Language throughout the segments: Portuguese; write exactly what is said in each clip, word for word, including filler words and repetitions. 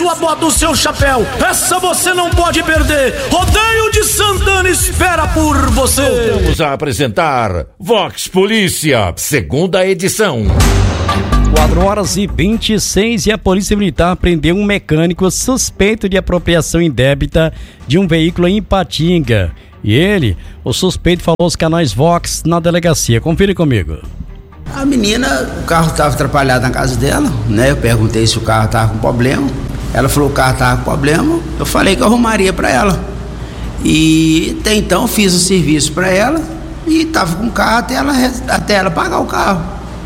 sua bota, o seu chapéu. Essa você não pode perder. Rodeio de Santana espera por você. Vamos a apresentar Vox Polícia, segunda edição. quatro horas e vinte e seis e a Polícia Militar prendeu um mecânico suspeito de apropriação indébita de um veículo em Ipatinga. E ele, o suspeito, falou aos canais Vox na delegacia. Confira comigo. A menina, o carro estava atrapalhado na casa dela, né? Eu perguntei se o carro estava com problema. Ela falou que o carro estava com problema. Eu falei que eu arrumaria para ela. E até então fiz o serviço para ela e estava com o carro até ela, até ela pagar o carro.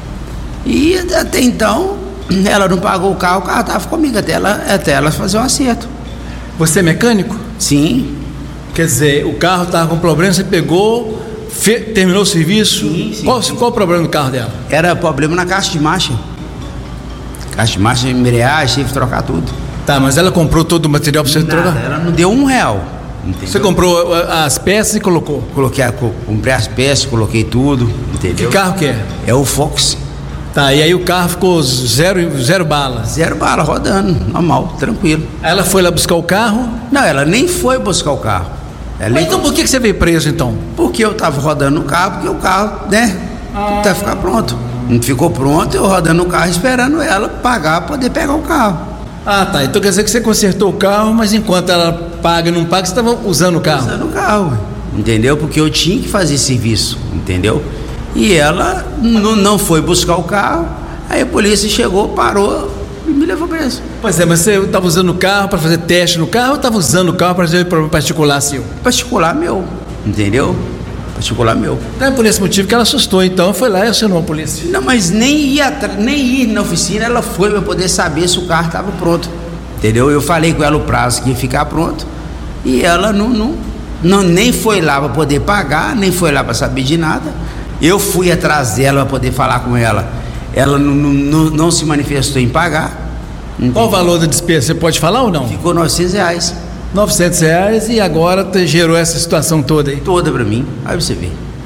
E até então ela não pagou o carro, o carro estava comigo até ela, até ela fazer um acerto. Você é mecânico? Sim. Quer dizer, o carro estava com problema, você pegou, fe, terminou o serviço? Sim, sim, qual, sim. qual o problema do carro dela? Era problema na caixa de marcha. Caixa de marcha, embreagem, tive que trocar tudo. Tá, mas ela comprou todo o material para você Nada, trocar? ela não deu um real. Entendeu? Você comprou as peças e colocou? Coloquei, comprei as peças, coloquei tudo, entendeu? Que carro que é? É o Fox. Tá, e aí o carro ficou zero, zero bala? Zero bala, rodando, normal, tranquilo. Ela foi lá buscar o carro? Não, ela nem foi buscar o carro. Ela Mas nem... então por que você veio preso então? Porque eu tava rodando no carro, porque o carro, né, até ficar pronto. Não ficou pronto, eu rodando no carro esperando ela pagar pra poder pegar o carro. Ah, tá, então quer dizer que você consertou o carro, mas enquanto ela paga e não paga, você estava usando o carro? Usando o carro, entendeu? Porque eu tinha que fazer serviço, entendeu? E ela n- não foi buscar o carro, aí a polícia chegou, parou e me levou preso. Pois é, mas você estava usando o carro para fazer teste no carro ou estava usando o carro para fazer problema particular seu? Particular meu, entendeu? Particular meu. Então é por esse motivo que ela assustou, então foi lá e acionou a polícia. Não, mas nem ir, atra- nem ir na oficina, ela foi para poder saber se o carro estava pronto, entendeu? Eu falei com ela o prazo que ia ficar pronto e ela não, não, não nem foi lá para poder pagar, nem foi lá para saber de nada. Eu fui atrás dela para poder falar com ela, ela não, não, não, não se manifestou em pagar. Entendeu? Qual o valor da despesa? Você pode falar ou não? Ficou novecentos reais. novecentos reais e agora te gerou essa situação toda aí. Toda para mim, aí você vê.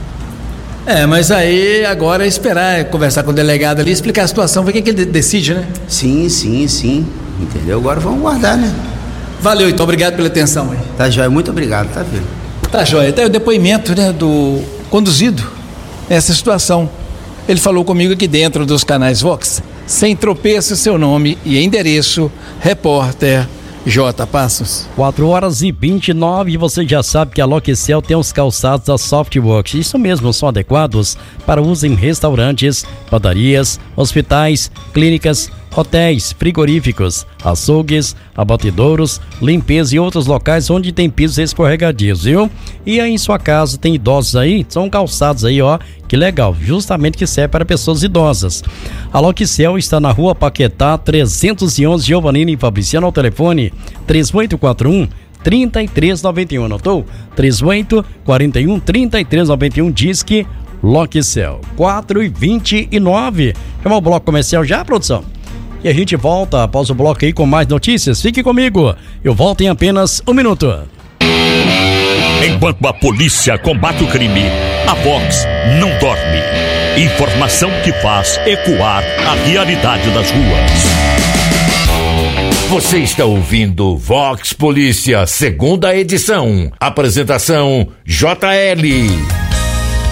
É, mas aí agora é esperar, é conversar com o delegado ali, explicar a situação, ver quem que ele decide, né? Sim, sim, sim, entendeu? Agora vamos guardar, né? Valeu, então, obrigado pela atenção aí. Tá joia, muito obrigado, tá filho? Tá joia, até o depoimento, né, do conduzido, essa situação. Ele falou comigo aqui dentro dos canais Vox, sem tropeço, seu nome e endereço, repórter J. Passos. quatro horas e vinte e nove e você já sabe que a Loquicel tem os calçados da Softworks. Isso mesmo, são adequados para uso em restaurantes, padarias, hospitais, clínicas, hotéis, frigoríficos, açougues, abatedouros, limpeza e outros locais onde tem pisos escorregadios, viu? E aí em sua casa tem idosos aí, são calçados aí, ó, que legal, justamente que serve para pessoas idosas. A Loquicel está na rua Paquetá, trezentos e onze, Giovanini e Fabriciano, ao telefone três oito quatro um, três três nove um, anotou? três oito quatro um, três três nove um, diz que Loquicel. quatro e vinte e nove. Chamar o bloco comercial já, produção? E a gente volta após o bloco aí com mais notícias. Fique comigo, eu volto em apenas um minuto. Enquanto a polícia combate o crime, a Vox não dorme. Informação que faz ecoar a realidade das ruas. Você está ouvindo Vox Polícia, segunda edição. Apresentação J L.